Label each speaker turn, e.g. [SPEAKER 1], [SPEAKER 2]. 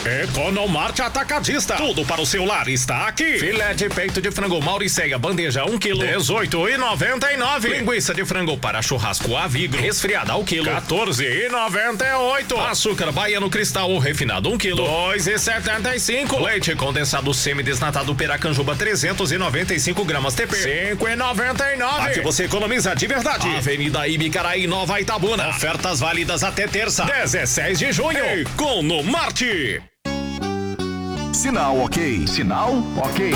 [SPEAKER 1] Economarte Atacadista. Tudo para o seu lar está aqui. Filé de peito de frango Mauricéia, bandeja 1 kg, 18,99. Linguiça de frango para churrasco Avigro, resfriada ao quilo, 14,98. Açúcar baiano cristal ou refinado 1 kg, 2,75. Leite condensado semi-desnatado Piracanjuba 395 gramas TP, 5,99. Aqui você economiza de verdade. Avenida Ibicaraí, Nova Itabuna. Ofertas válidas até terça, 16 de junho. Economarte.
[SPEAKER 2] Sinal ok. Sinal ok.